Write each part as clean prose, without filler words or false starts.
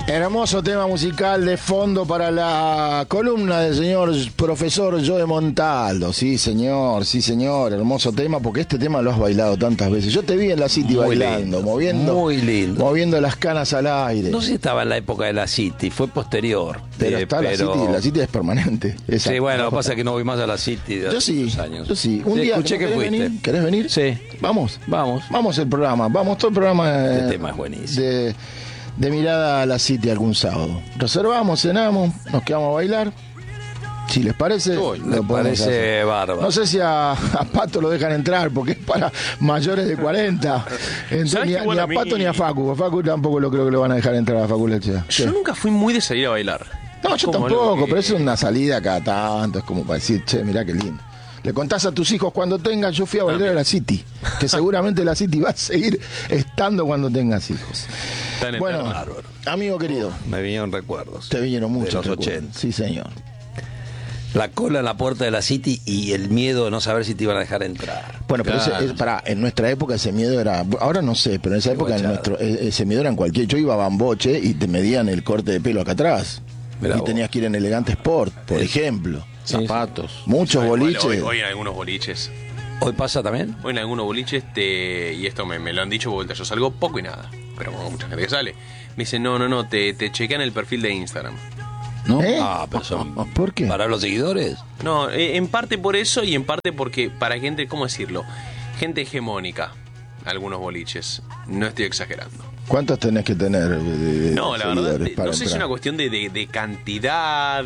Hermoso tema musical de fondo para la columna del señor profesor Joe Montaldo. Sí, señor, hermoso tema, porque este tema lo has bailado tantas veces. Yo te vi en la City muy bailando, lindo, moviendo las canas al aire. No sé si estaba en la época de la City, fue posterior. Pero está la City es permanente. Esa. Sí, bueno, lo que pasa es que no voy más a la City de hace muchos años. Yo sí. Un día escuché que fuiste. ¿Querés venir? Sí. Vamos el programa, todo el programa. Este tema es buenísimo. De mirada a la City algún sábado. Reservamos, cenamos, nos quedamos a bailar. Si les parece, me parece bárbaro. No sé si a Pato lo dejan entrar porque es para mayores de 40. Entonces, ni a Pato ni a Facu. A Facu tampoco lo creo que lo van a dejar entrar a Facu Leche. Yo nunca fui muy de salir a bailar. No, yo tampoco, pero es una salida cada tanto. Es como para decir, che, mirá qué lindo. Le contás a tus hijos cuando tengas, yo fui a bailar a la City, que seguramente la City va a seguir estando cuando tengas hijos. Bueno, amigo querido. Me vinieron recuerdos. Te vinieron muchos de los recuerdos. 80. Sí, señor. La cola en la puerta de la City y el miedo de no saber si te iban a dejar entrar. Bueno, pero en nuestra época ese miedo era... Ahora no sé, pero en esa época ese miedo era en cualquier... Yo iba a Bamboche y te medían el corte de pelo acá atrás. Y tenías que ir en Elegante Sport, por ejemplo. Zapatos. Muchos boliches. Hoy en algunos boliches. ¿Hoy pasa también? Hoy en algunos boliches y esto me lo han dicho vuelta, yo salgo poco y nada, pero como mucha gente que sale, me dicen, no, te chequean el perfil de Instagram. ¿No? Pero son... ¿Por qué? ¿Para los seguidores? No, en parte por eso y en parte porque para gente, ¿cómo decirlo? Gente hegemónica, algunos boliches, no estoy exagerando. ¿Cuántos tenés que tener no, la verdad, no sé si es una cuestión de cantidad,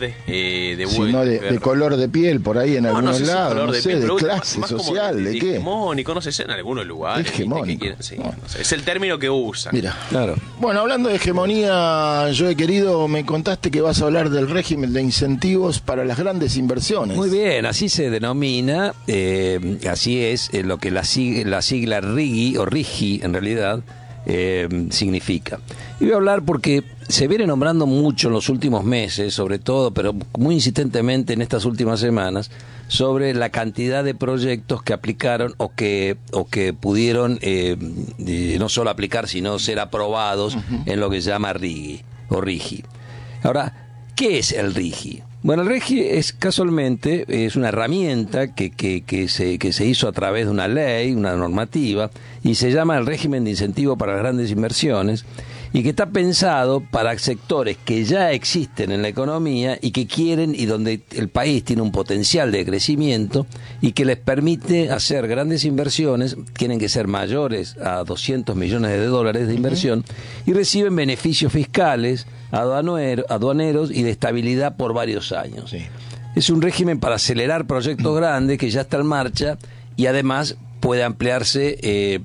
de color de piel por ahí en algunos lados, no sé, de clase más social, ¿de qué? Hegemónico, no sé, en algunos lugares. Hegemónico. No sé, es el término que usan. Mira, claro. Bueno, hablando de hegemonía, yo he querido, me contaste que vas a hablar del régimen de incentivos para las grandes inversiones. Muy bien, así se denomina, así es lo que la sigla RIGI, o RIGI en realidad, significa. Y voy a hablar porque se viene nombrando mucho en los últimos meses, sobre todo, pero muy insistentemente en estas últimas semanas, sobre la cantidad de proyectos que aplicaron o que pudieron no solo aplicar, sino ser aprobados en lo que se llama RIGI o RIGI. Ahora, ¿qué es el RIGI? Bueno, el RIGI es casualmente una herramienta que se hizo a través de una ley, una normativa, y se llama el régimen de incentivo para las grandes inversiones, y que está pensado para sectores que ya existen en la economía y que quieren, y donde el país tiene un potencial de crecimiento y que les permite hacer grandes inversiones, tienen que ser mayores a 200 millones de dólares de inversión, y reciben beneficios fiscales, aduaneros y de estabilidad por varios años. Sí. Es un régimen para acelerar proyectos grandes que ya está en marcha y además puede ampliarse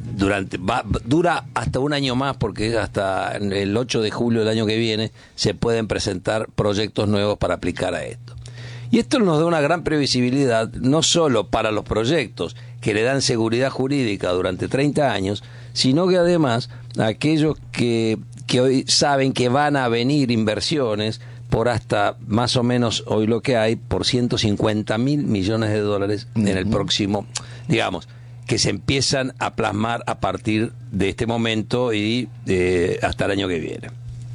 dura hasta un año más, porque hasta el 8 de julio del año que viene se pueden presentar proyectos nuevos para aplicar a esto. Y esto nos da una gran previsibilidad, no solo para los proyectos que le dan seguridad jurídica durante 30 años, sino que además a aquellos que hoy saben que van a venir inversiones por hasta más o menos hoy lo que hay, por 150.000 millones de dólares en el próximo, digamos, que se empiezan a plasmar a partir de este momento y hasta el año que viene.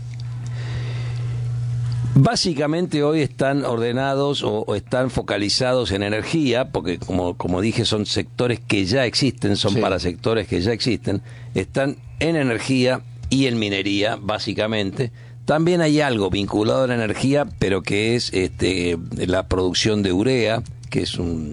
Básicamente hoy están ordenados o están focalizados en energía, porque como dije son sectores que ya existen, son para sectores que ya existen, están en energía y en minería, básicamente. También hay algo vinculado a la energía, pero que es la producción de urea, que es un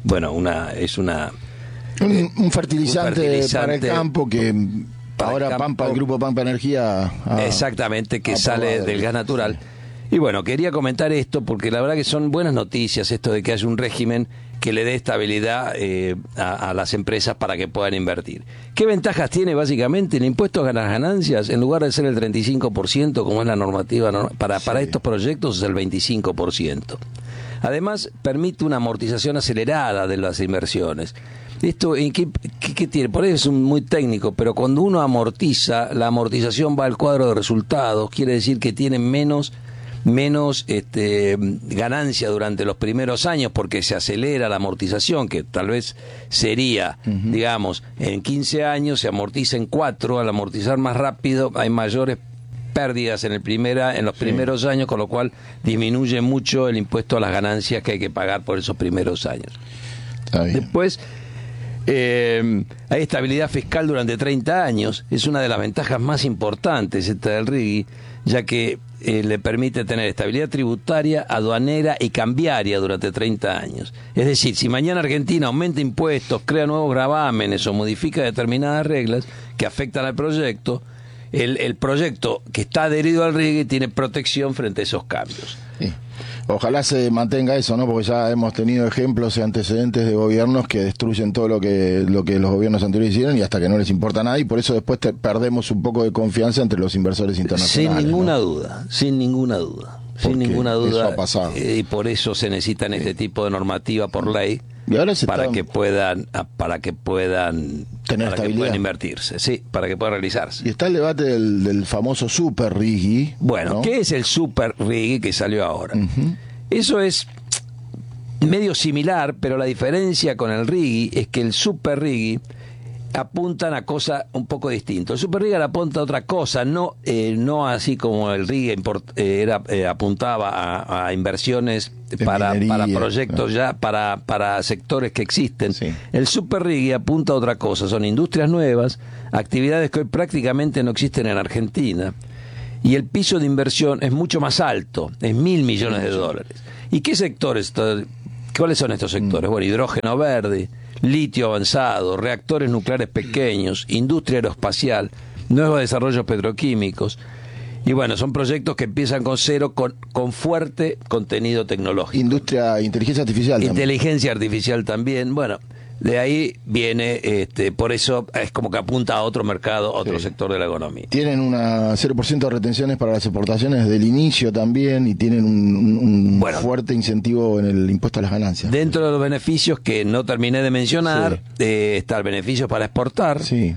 fertilizante para el campo que ahora el grupo Pampa Energía exactamente, que sale del gas natural. Y bueno, quería comentar esto porque la verdad que son buenas noticias esto de que haya un régimen que le dé estabilidad a las empresas para que puedan invertir. ¿Qué ventajas tiene básicamente? El impuesto a las ganancias, en lugar de ser el 35%, como es la normativa, para estos proyectos es el 25%. Además, permite una amortización acelerada de las inversiones. Esto, ¿qué tiene? Por eso es muy técnico, pero cuando uno amortiza, la amortización va al cuadro de resultados, quiere decir que tiene menos ganancia durante los primeros años porque se acelera la amortización, que tal vez sería, digamos, en 15 años se amortiza en 4, al amortizar más rápido hay mayores pérdidas en los primeros años, con lo cual disminuye mucho el impuesto a las ganancias que hay que pagar por esos primeros años. Está bien. Después, hay estabilidad fiscal durante 30 años. Es una de las ventajas más importantes esta del RIGI, ya que le permite tener estabilidad tributaria, aduanera y cambiaria durante 30 años. Es decir, si mañana Argentina aumenta impuestos, crea nuevos gravámenes o modifica determinadas reglas que afectan al proyecto, el proyecto que está adherido al RIGI tiene protección frente a esos cambios. Sí. Ojalá se mantenga eso, ¿no? Porque ya hemos tenido ejemplos y antecedentes de gobiernos que destruyen todo lo que los gobiernos anteriores hicieron y hasta que no les importa nada, y por eso después perdemos un poco de confianza entre los inversores internacionales. Sin ninguna ¿no? duda, sin ninguna duda. Porque Sin ninguna duda. eso ha pasado. Y por eso se necesitan este tipo de normativa por ley. Y ahora se para está- que puedan Tener para que estabilidad. puedan invertirse, sí, para que puedan realizarse. Y está el debate del famoso Super RIGI. Bueno, ¿no? ¿qué es el Super RIGI que salió ahora? Ujú. Eso es medio similar, pero la diferencia con el RIGI es que el Super RIGI apuntan a cosas un poco distintas. El Super RIGI apunta a otra cosa, no así como el RIGI apuntaba a inversiones para minería, proyectos claro. ya, para sectores que existen. Sí. El Super RIGI apunta a otra cosa, son industrias nuevas, actividades que hoy prácticamente no existen en Argentina, y el piso de inversión es mucho más alto, es 1.000 millones de dólares. ¿Y qué sectores? ¿Cuáles son estos sectores? Bueno, hidrógeno verde, litio avanzado, reactores nucleares pequeños, industria aeroespacial, nuevos desarrollos petroquímicos. Y bueno, son proyectos que empiezan con cero, con fuerte contenido tecnológico. Inteligencia artificial también. Inteligencia artificial también. Bueno, de ahí viene, por eso es como que apunta a otro mercado, a otro Sí. sector de la economía. Tienen una 0% de retenciones para las exportaciones desde el inicio también, y tienen un Bueno. fuerte incentivo en el impuesto a las ganancias. Dentro de los beneficios que no terminé de mencionar, está el beneficio para exportar. Sí.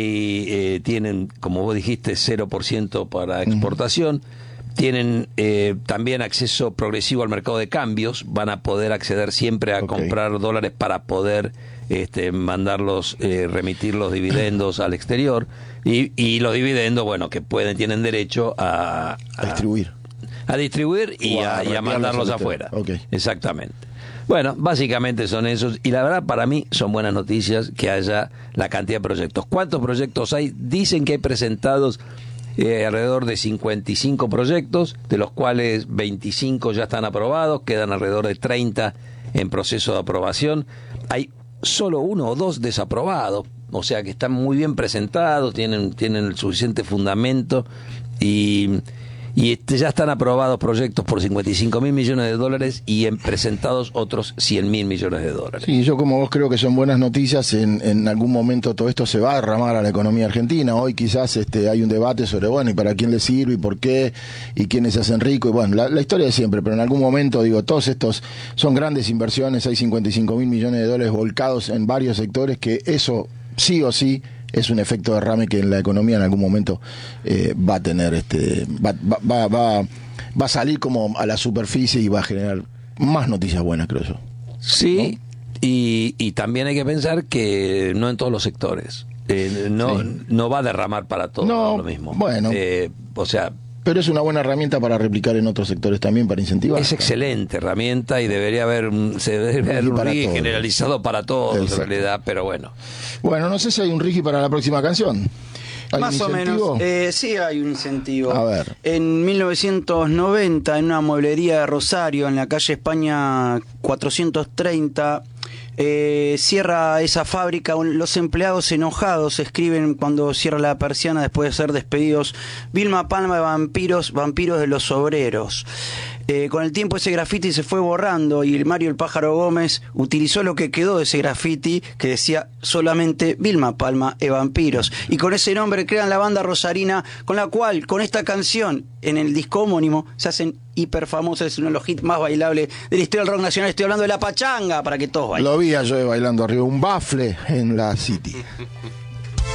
Ahí tienen, como vos dijiste, 0% para exportación. Tienen también acceso progresivo al mercado de cambios. Van a poder acceder siempre a Ok. comprar dólares para poder mandarlos, remitir los dividendos al exterior. Y los dividendos, bueno, que tienen derecho A distribuir. a distribuir y O a a reenviarlos mandarlos al afuera. exterior. Ok. Exactamente. Bueno, básicamente son esos. Y la verdad, para mí, son buenas noticias que haya la cantidad de proyectos. ¿Cuántos proyectos hay? Dicen que hay presentados alrededor de 55 proyectos, de los cuales 25 ya están aprobados, quedan alrededor de 30 en proceso de aprobación. Hay solo 1 o 2 desaprobados, o sea que están muy bien presentados, tienen el suficiente fundamento y ya están aprobados proyectos por 55.000 millones de dólares y presentados otros 100.000 millones de dólares. Sí, yo como vos creo que son buenas noticias. En algún momento todo esto se va a derramar a la economía argentina. Hoy quizás hay un debate sobre, bueno, y para quién le sirve y por qué, y quiénes se hacen ricos, y bueno, la historia de siempre, pero en algún momento, digo, todos estos son grandes inversiones, hay 55.000 millones de dólares volcados en varios sectores, que eso sí o sí es un efecto derrame que en la economía en algún momento va a tener, va a salir como a la superficie y va a generar más noticias buenas, creo yo. Sí, y también hay que pensar que no en todos los sectores. No va a derramar para todos No, lo mismo. bueno. O sea, Pero es una buena herramienta para replicar en otros sectores también, para incentivar. es excelente herramienta y debería haber un para RIGI todos. generalizado para todos, Exacto. en realidad, pero bueno. Bueno, no sé si hay un RIGI para la próxima canción. ¿Hay Más un o incentivo? menos, sí hay un incentivo. A ver. En 1990, en una mueblería de Rosario, en la calle España 430, cierra esa fábrica. Los empleados enojados escriben cuando cierra la persiana después de ser despedidos: Vilma Palma de vampiros de los obreros. Con el tiempo ese graffiti se fue borrando y Mario el Pájaro Gómez utilizó lo que quedó de ese graffiti que decía solamente Vilma Palma e Vampiros, y con ese nombre crean la banda rosarina con la cual, con esta canción en el disco homónimo, se hacen hiper famosos. Es uno de los hits más bailables de la historia del rock nacional. Estoy hablando de La Pachanga, para que todos bailen. Lo vi a Joe bailando arriba, un bafle en la City.